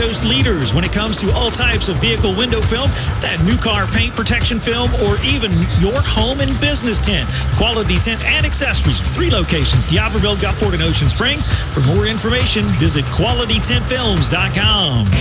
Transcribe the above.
Coast leaders when it comes to all types of vehicle window film, that new car paint protection film, or even your home and business tent. Quality Tent and Accessories, 3 locations, D'Iberville, Gulfport, and Ocean Springs. For more information, visit QualityTentFilms.com.